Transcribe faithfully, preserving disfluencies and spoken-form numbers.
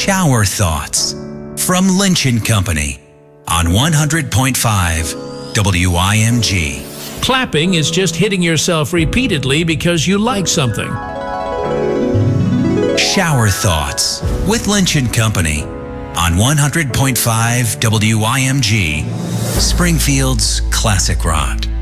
Shower Thoughts from Lynch and Company on one hundred point five W I M G. Clapping is just hitting yourself repeatedly because you like something. Shower Thoughts with Lynch and Company on one hundred point five W I M G, Springfield's classic rock.